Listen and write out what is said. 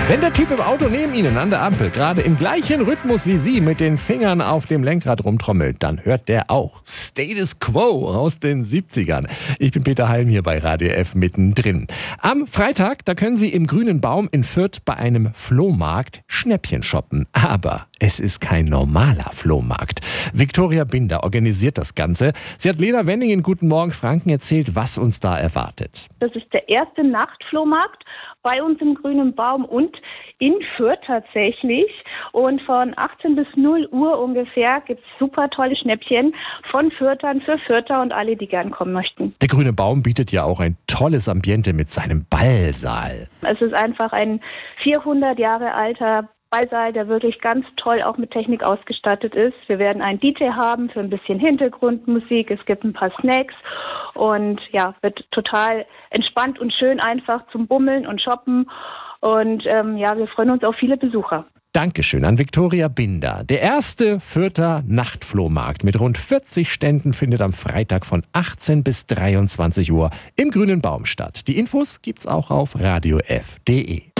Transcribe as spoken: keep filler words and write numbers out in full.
Wenn der Typ im Auto neben Ihnen an der Ampel gerade im gleichen Rhythmus wie Sie mit den Fingern auf dem Lenkrad rumtrommelt, dann hört der auch Status Quo aus den siebzigern. Ich bin Peter Halm hier bei Radio F mittendrin. Am Freitag, da können Sie im Grünen Baum in Fürth bei einem Flohmarkt Schnäppchen shoppen. Aber es ist kein normaler Flohmarkt. Viktoria Binder organisiert das Ganze. Sie hat Lena Wenning in Guten Morgen Franken erzählt, was uns da erwartet. Das ist der erste Nachtflohmarkt bei uns im Grünen Baum und in Fürth tatsächlich. Und von achtzehn bis null Uhr ungefähr gibt es super tolle Schnäppchen von Fürthern für Fürther und alle, die gern kommen möchten. Der Grüne Baum bietet ja auch ein tolles Ambiente mit seinem Ballsaal. Es ist einfach ein vierhundert Jahre alter Ballsaal, der wirklich ganz toll auch mit Technik ausgestattet ist. Wir werden einen D J haben für ein bisschen Hintergrundmusik. Es gibt ein paar Snacks und ja, wird total entspannt und schön einfach zum Bummeln und Shoppen. Und ähm, ja, wir freuen uns auf viele Besucher. Dankeschön an Viktoria Binder. Der erste Fürther Nachtflohmarkt mit rund vierzig Ständen findet am Freitag von achtzehn bis dreiundzwanzig Uhr im Grünen Baum statt. Die Infos gibt's auch auf radio f punkt de.